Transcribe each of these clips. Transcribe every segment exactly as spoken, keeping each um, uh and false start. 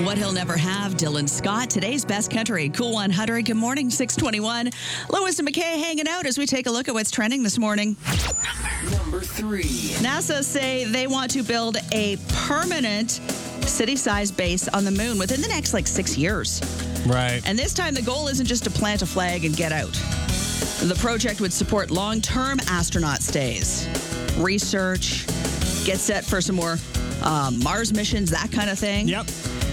What He'll Never Have, Dylan Scott. Today's Best Country, Cool one hundred. Good morning, six twenty-one. Lewis and McKay hanging out as we take a look at what's trending this morning. Number three. NASA say they want to build a permanent city-sized base on the moon within the next, like, six years. Right. And this time, the goal isn't just to plant a flag and get out. The project would support long-term astronaut stays, research, get set for some more uh, Mars missions, that kind of thing. Yep.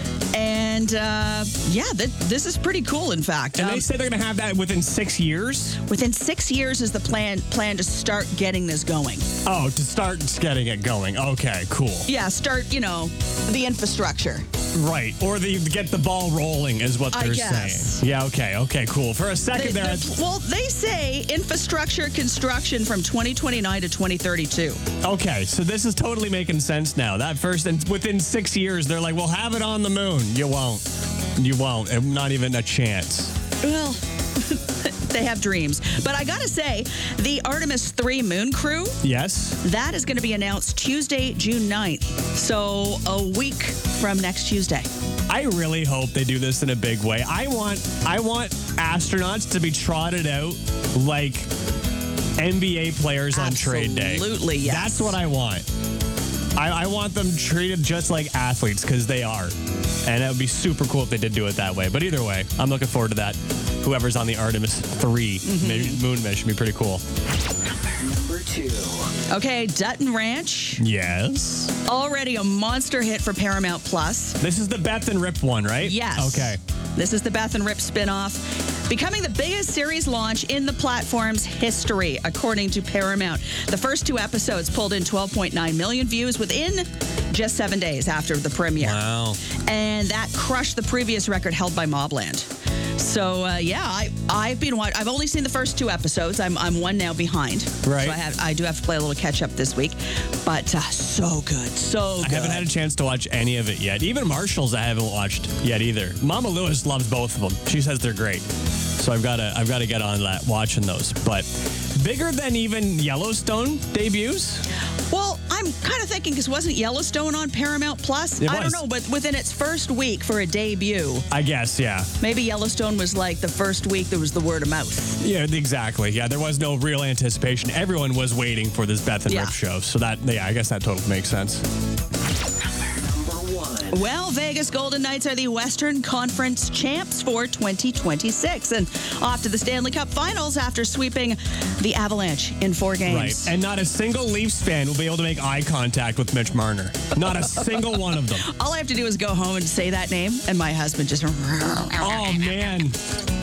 And, uh, yeah, th- this is pretty cool, in fact. And Um, they say they're going to have that within six years? within six years is the plan plan to start getting this going. Oh, to start getting it going. Okay, cool. Yeah, start, you know, the infrastructure. Right. Or the get the ball rolling is what I they're guess. saying. Yeah, okay, okay, cool. For a second They- there, the- well, they say infrastructure construction from twenty twenty-nine to twenty thirty-two. okay, so this is totally making sense now. That first, and within six years, they're like, we'll have it on the moon. You won't. You won't. Not even a chance. Well, they have dreams. But I gotta say, the Artemis three moon crew, Yes? that is going to be announced Tuesday, June ninth. So a week from next Tuesday. I really hope they do this in a big way. I want I want astronauts to be trotted out like N B A players on trade day. Absolutely, yes. That's what I want. I, I want them treated just like athletes because they are. And it would be super cool if they did do it that way. But either way, I'm looking forward to that. Whoever's on the Artemis three Mm-hmm. moon mission would be pretty cool. Number two. Okay, Dutton Ranch, Yes. already a monster hit for Paramount Plus. This is the Beth and Rip one, right? Yes. Okay. This is the Beth and Rip spinoff, becoming the biggest series launch in the platform's history, according to Paramount. The first two episodes pulled in twelve point nine million views within just seven days after the premiere. Wow. And that crushed the previous record held by Mobland. So uh, yeah, I I've been watch- I've only seen the first two episodes. I'm I'm one now behind. Right. So I have I do have to play a little catch up this week, but uh, so good, so good. I haven't had a chance to watch any of it yet. Even Marshall's I haven't watched yet either. Mama Lewis loves both of them. She says they're great. So I've got to I've got to get on that watching those. But bigger than even Yellowstone debuts? Well, I'm kind of thinking because wasn't Yellowstone on Paramount Plus? It I don't was. know, but within its first week for a debut, I guess, yeah. maybe Yellowstone was like the first week there was the word of mouth. Yeah, exactly. Yeah, there was no real anticipation. Everyone was waiting for this Beth and Yeah. Rip show. So that yeah, I guess that totally makes sense. Number one. Well, Vegas Golden Knights are the Western Conference champs for twenty twenty-six and off to the Stanley Cup Finals after sweeping the Avalanche in four games. Right. And not a single Leafs fan will be able to make eye contact with Mitch Marner. Not a single one of them. All I have to do is go home and say that name, and my husband just Oh man.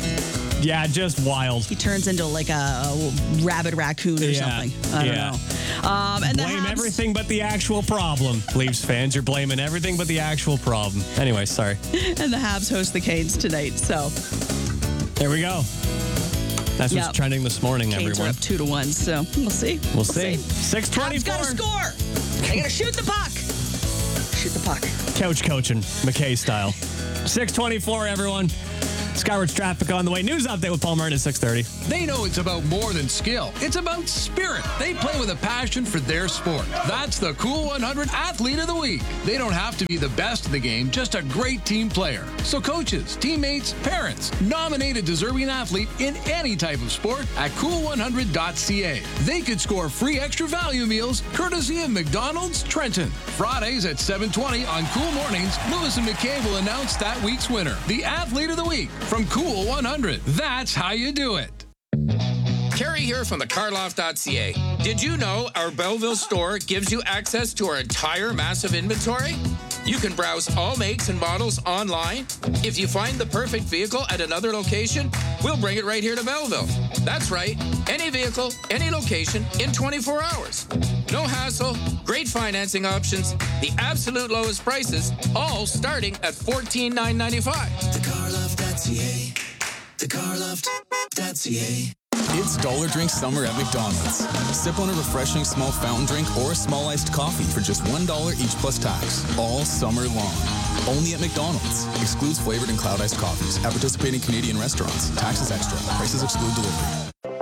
Yeah, just wild. he turns into like a, a rabid raccoon or Yeah, something. I don't yeah. know. Um, and the Blame Habs- everything but the actual problem. Leafs fans, you're blaming everything but the actual problem. Anyway, sorry. and the Habs host the Canes tonight. So There we go. That's Yep. what's trending this morning, Canes are everyone. up two to one. So we'll see. We'll see. six Habs got to twenty-four. score. They got to shoot the puck. Shoot the puck. Couch coaching, McKay style. six twenty-four, everyone. Skyward's traffic on the way. News update with Paul Martin at six thirty. They know it's about more than skill. It's about spirit. They play with a passion for their sport. That's the Cool one hundred Athlete of the Week. They don't have to be the best in the game, just a great team player. So coaches, teammates, parents, nominate a deserving athlete in any type of sport at cool one hundred dot c a. They could score free extra value meals courtesy of McDonald's Trenton. Fridays at seven twenty on Cool Mornings, Lewis and McKay will announce that week's winner, the Athlete of the Week from Cool one hundred. That's how you do it. Carrie here from the car loft dot c a. Did you know our Belleville store gives you access to our entire massive inventory? You can browse all makes and models online. If you find the perfect vehicle at another location, we'll bring it right here to Belleville. That's right, any vehicle, any location in twenty-four hours. No hassle, great financing options, the absolute lowest prices, all starting at fourteen thousand nine hundred ninety-five dollars. the car loft dot c a. the car loft dot c a. It's Dollar Drink Summer at McDonald's. Sip on a refreshing small fountain drink or a small iced coffee for just one dollar each plus tax, all summer long. Only at McDonald's. Excludes flavored and cloud iced coffees at participating Canadian restaurants. Taxes extra. Prices exclude delivery.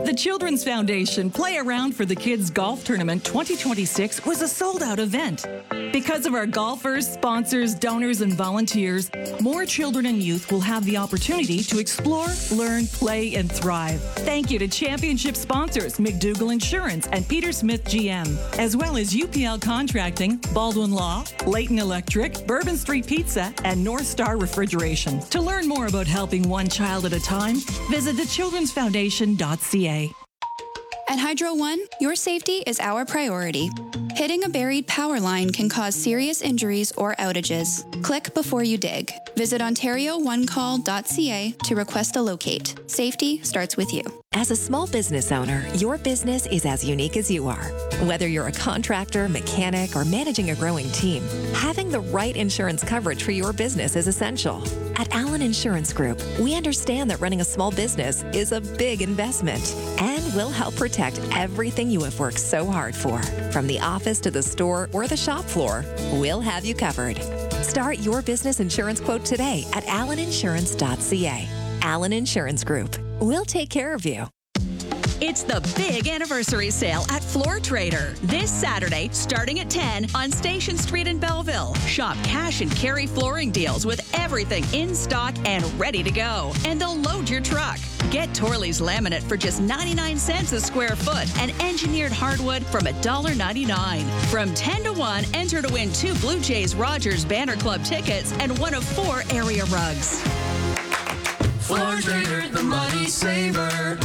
The Children's Foundation Play Around for the Kids Golf Tournament twenty twenty-six was a sold-out event. Because of our golfers, sponsors, donors, and volunteers, more children and youth will have the opportunity to explore, learn, play, and thrive. Thank you to championship sponsors McDougall Insurance and Peter Smith G M, as well as U P L Contracting, Baldwin Law, Leighton Electric, Bourbon Street Pizza, and North Star Refrigeration. To learn more about helping one child at a time, visit the children's foundation dot c a. At Hydro One, your safety is our priority. Hitting a buried power line can cause serious injuries or outages. Click before you dig. Visit ontario one call dot c a to request a locate. Safety starts with you. As a small business owner, your business is as unique as you are. Whether you're a contractor, mechanic, or managing a growing team, having the right insurance coverage for your business is essential. At Allen Insurance Group, we understand that running a small business is a big investment, and we'll help protect everything you have worked so hard for. From the office to the store or the shop floor, we'll have you covered. Start your business insurance quote today at allen insurance dot c a. Allen Insurance Group. We'll take care of you. It's the big anniversary sale at Floor Trader this Saturday, starting at ten on Station Street in Belleville. Shop cash and carry flooring deals with everything in stock and ready to go. And they'll load your truck. Get Torley's laminate for just ninety-nine cents a square foot and engineered hardwood from one dollar ninety-nine. From ten to one, enter to win two Blue Jays Rogers Banner Club tickets and one of four area rugs. Floor Trader, the money saver.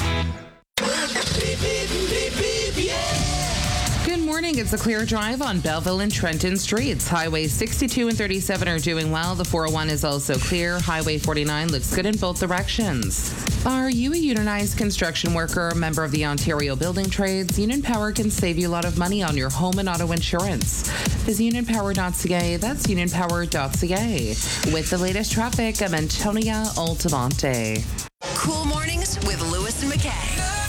Good morning. It's a clear drive on Belleville and Trenton Streets. Highway sixty-two and thirty-seven are doing well. The four oh one is also clear. Highway forty-nine looks good in both directions. Are you a unionized construction worker, member of the Ontario Building Trades? Union Power can save you a lot of money on your home and auto insurance. Visit union power dot c a. That's union power dot c a. With the latest traffic, I'm Antonia Altavante. Cool mornings with Lewis and McKay.